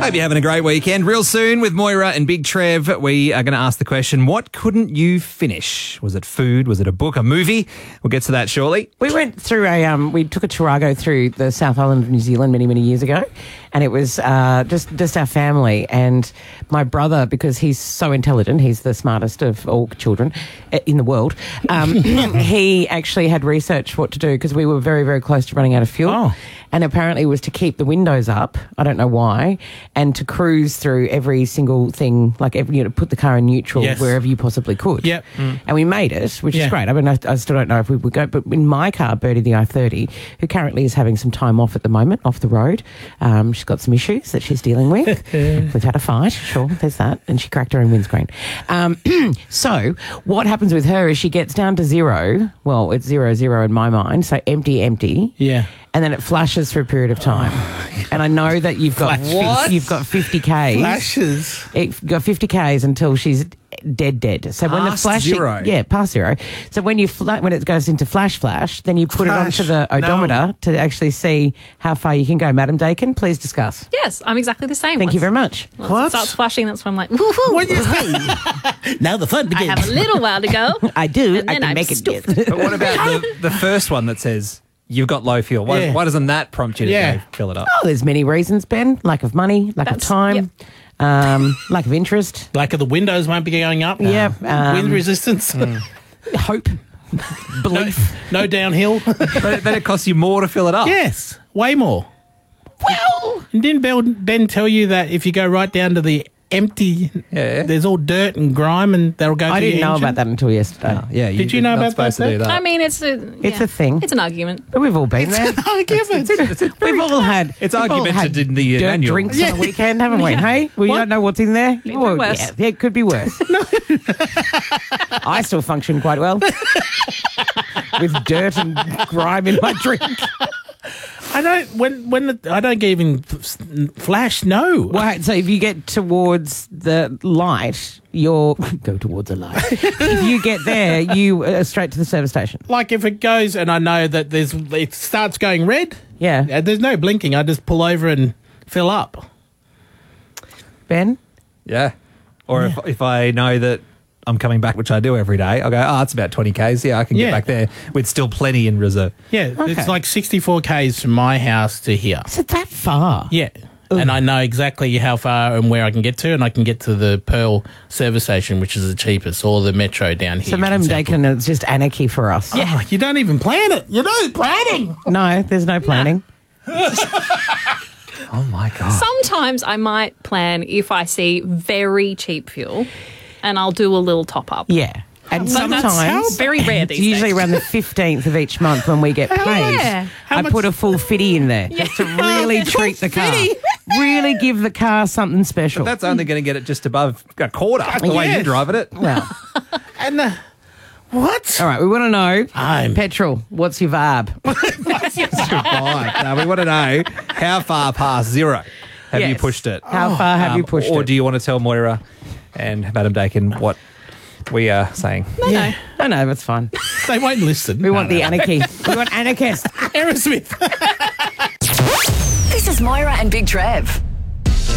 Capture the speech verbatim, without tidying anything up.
Hope you're having a great weekend. Real soon with Moira and Big Trev, we are going to ask the question, what couldn't you finish? Was it food? Was it a book? A movie? We'll get to that shortly. We went through a, um, we took a Tarago through the South Island of New Zealand many, many years ago. And it was uh, just, just our family. And my brother, because he's so intelligent, he's the smartest of all children in the world, um, he actually had researched what to do because we were very, very close to running out of fuel. Oh. And apparently it was to keep the windows up, I don't know why, and to cruise through every single thing, like every, you know, put the car in neutral Yes. wherever you possibly could. Yep. Mm. And we made it, which Yeah. is great. I mean, I, I still don't know if we would go, but in my car, Birdie the I thirty, who currently is having some time off at the moment, off the road, um, she's got some issues that she's dealing with. We've had a fight, sure, there's that, and she cracked her own windscreen. Um, so what happens with her is she gets down to zero, well, it's zero, zero in my mind, so empty, empty. Yeah. And then it flashes for a period of time. And I know that you've got Flashes. you've got fifty Ks. Flashes. You've got fifty Ks until she's dead, dead. So when the Past flashing, zero. yeah, past zero. So when you fla- when it goes into flash, flash, then you put Flash. it onto the odometer to actually see how far you can go. Madam Dakin, please discuss. Yes, I'm exactly the same. Thank you very much. Once What? it starts flashing, that's when I'm like, woohoo, What is that? Now the fun I begins. have a little while to go. I do. And I then can I'm make it. stuffed. But what about the, the first one that says you've got low fuel? Why, Yeah. why doesn't that prompt you to Yeah. go fill it up? Oh, there's many reasons, Ben. Lack of money, lack of That's- time, um, lack of interest. Like the windows won't be going up. Yep, um, Wind resistance. Hope, belief. No downhill. but, but it costs you more to fill it up. Yes, way more. Well, And didn't Ben, Ben tell you that if you go right down to the empty, Yeah. there's all dirt and grime and that'll go I to didn't your know engine? about that until yesterday. Oh, yeah. Did you know you're not about that, supposed to do that. I mean, it's a It's yeah, a thing. It's an argument. But we've all been there. I give it. We've all had. It's we've all argumented had in the, uh, dirt manual. drinks on a weekend, haven't we? Yeah. Hey, well, you What? don't know what's in there. Could be Well, worse. yeah, yeah, it could be worse. I still function quite well with dirt and grime in my drink. I don't. When when the, I don't even f- flash. No. Right, so if you get towards the light, you're go towards the light. If you get there, you are straight to the service station. Like if it goes and I know that there's it starts going red. Yeah, uh, There's no blinking. I just pull over and fill up. Ben. Yeah. Or If, if I know that I'm coming back, which I do every day, I'll go, oh, it's about twenty Ks. Yeah, I can Yeah. get back there with still plenty in reserve. Yeah, Okay. it's like sixty-four Ks from my house to here. Is it that far? Yeah. And I know exactly how far and where I can get to, and I can get to the Pearl service station, which is the cheapest, or the Metro down here. So, Madam in Dakin, it's just anarchy for us. Central. Oh, you don't even plan it. You're not planning. No, there's no planning. Oh, my God. Sometimes I might plan if I see very cheap fuel, and I'll do a little top up. Yeah. And But that's sometimes, very rare it's these usually days. around the fifteenth of each month when we get paid, Yeah. I much- put a full fitty in there just to really treat the car. Really give the car something special. That's only going to get it just above a quarter, the way Yes. you drive it. well, And the, what? all right, we want to know, I'm- petrol, what's your V A B? Right. Now, we want to know how far past zero have you Yes. pushed it? How far have Um, you pushed Or it? do you want to tell Moira and Madam Dakin what we are saying? No, no. I know, that's fine. They won't listen. We want the anarchy. We want anarchists. Aerosmith. This is Moira and Big Trev.